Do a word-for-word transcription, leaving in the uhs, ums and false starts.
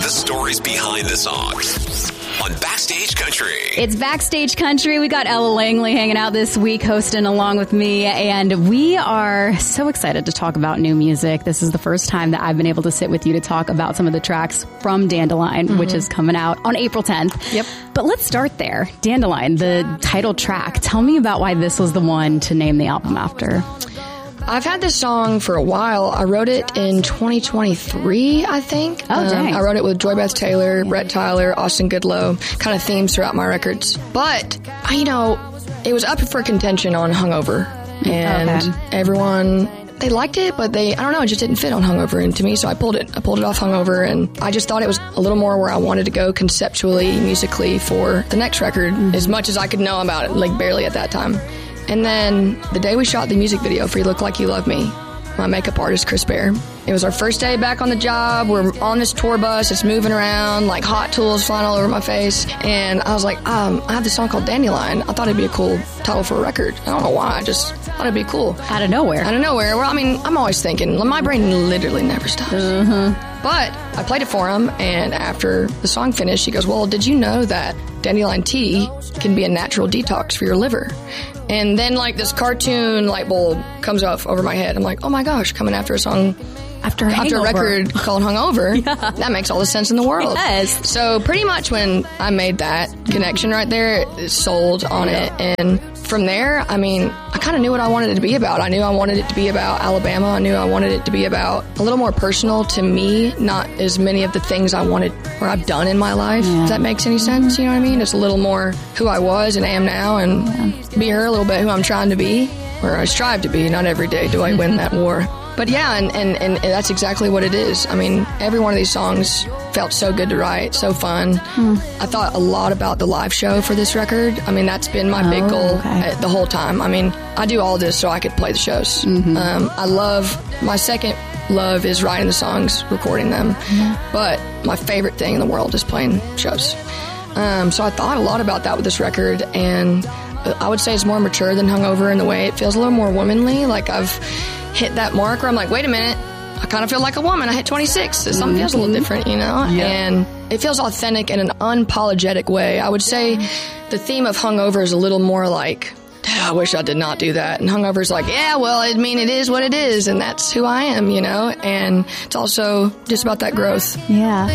The stories behind the songs on Backstage Country. It's Backstage Country. We got Ella Langley hanging out this week, hosting along with me, and we are so excited to talk about new music. This is the first time that I've been able to sit with you to talk about some of the tracks from Dandelion, mm-hmm. which is coming out on April tenth. Yep. But let's start there. Dandelion, the title track. Tell me about why this was the one to name the album after. I've had this song for a while. I wrote it in twenty twenty-three, I think. Oh, dang. Um, I wrote it with Joy Beth Taylor, Brett Tyler, Austin Goodlow, kind of themes throughout my records. But, I, you know, it was up for contention on Hungover. And okay. everyone, they liked it, but they, I don't know, it just didn't fit on Hungover. And to me, so I pulled it. I pulled it off Hungover, and I just thought it was a little more where I wanted to go conceptually, musically for the next record, mm-hmm. as much as I could know about it, like barely at that time. And then the day we shot the music video for You Look Like You Love Me, my makeup artist, Chris Bear, it was our first day back on the job. We're on this tour bus. It's moving around, like hot tools flying all over my face. And I was like, um, I have this song called Dandelion. I thought it'd be a cool title for a record. I don't know why. I just thought it'd be cool. Out of nowhere. Out of nowhere. Well, I mean, I'm always thinking. My brain literally never stops. Mm-hmm. But I played it for him, and after the song finished, he goes, well, did you know that dandelion tea can be a natural detox for your liver? And then, like, this cartoon light bulb comes off over my head. I'm like, oh my gosh, coming after a song, after, after a record called Hungover, yeah. that makes all the sense in the world. Yes. So pretty much when I made that connection right there, it sold on yeah. it. And from there, I mean, I kind of knew what I wanted it to be about. I knew I wanted it to be about Alabama. I knew I wanted it to be about a little more personal to me, not as many of the things I wanted or I've done in my life. Yeah. If that makes any sense, mm-hmm. you know what I mean? It's a little more who I was and am now, and yeah. be her a little bit who I'm trying to be, or I strive to be. Not every day do I win that war. But yeah, and, and, and that's exactly what it is. I mean, every one of these songs felt so good to write, so fun. Mm. I thought a lot about the live show for this record. I mean, that's been my oh, big goal okay. the whole time. I mean, I do all this so I could play the shows. Mm-hmm. Um, I love, my second love is writing the songs, recording them. Mm-hmm. But my favorite thing in the world is playing shows. Um, so I thought a lot about that with this record, and I would say it's more mature than Hungover in the way it feels a little more womanly. Like I've hit that mark where I'm like, wait a minute, I kind of feel like a woman. I hit twenty-six. So something mm-hmm. feels a little different, you know? Yeah. And it feels authentic in an unapologetic way. I would say the theme of Hungover is a little more like, I wish I did not do that. And Hungover's like, yeah, well, I mean, it is what it is, and that's who I am, you know? And it's also just about that growth. Yeah.